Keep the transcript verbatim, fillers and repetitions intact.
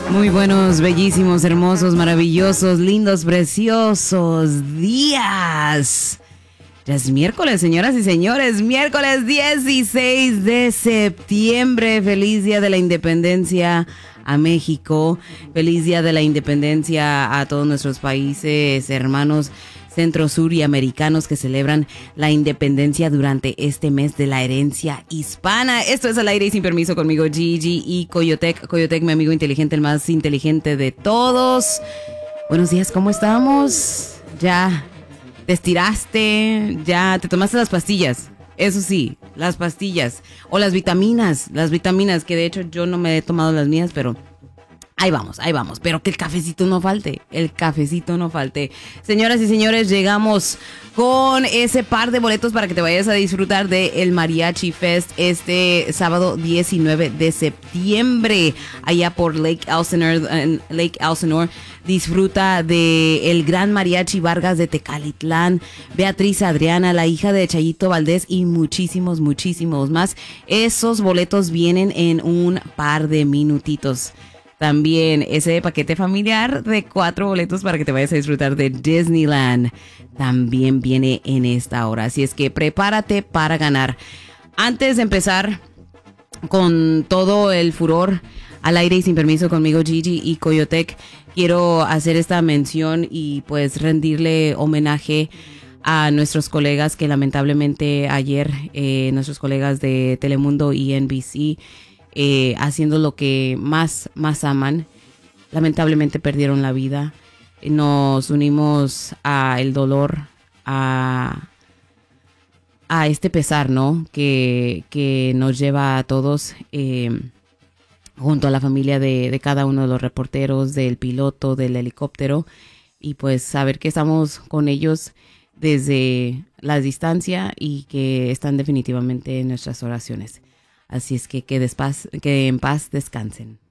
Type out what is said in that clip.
Muy buenos, bellísimos, hermosos, maravillosos, lindos, preciosos días. Ya es miércoles, señoras y señores, miércoles dieciséis de septiembre. Feliz Día de la Independencia a México. Feliz Día de la Independencia a todos nuestros países, hermanos centro, sur y americanos que celebran la independencia durante este mes de la herencia hispana. Esto es Al Aire y Sin Permiso conmigo, Gigi y Coyotec. Coyotec, mi amigo inteligente, el más inteligente de todos. Buenos días, ¿cómo estamos? Ya te estiraste, ya te tomaste las pastillas. Eso sí, las pastillas o las vitaminas, las vitaminas que de hecho yo no me he tomado las mías, pero ahí vamos, ahí vamos, pero que el cafecito no falte, el cafecito no falte. Señoras y señores, llegamos con ese par de boletos para que te vayas a disfrutar de el Mariachi Fest este sábado diecinueve de septiembre, allá por Lake Elsinore, en Lake Elsinore. Disfruta de el Gran Mariachi Vargas de Tecalitlán, Beatriz Adriana, la hija de Chayito Valdés y muchísimos, muchísimos más. Esos boletos vienen en un par de minutitos. También ese paquete familiar de cuatro boletos para que te vayas a disfrutar de Disneyland también viene en esta hora. Así es que prepárate para ganar. Antes de empezar con todo el furor al aire y sin permiso conmigo, Gigi y Coyotec, quiero hacer esta mención y pues rendirle homenaje a nuestros colegas que lamentablemente ayer, eh, nuestros colegas de Telemundo y N B C, Eh, haciendo lo que más, más aman, lamentablemente perdieron la vida. Nos unimos a el dolor, a, a este pesar, ¿no? Que, que nos lleva a todos, eh, junto a la familia de, de cada uno de los reporteros, del piloto, del helicóptero, y pues saber que estamos con ellos desde la distancia y que están definitivamente en nuestras oraciones. Así es que que, despaz, que en paz descansen.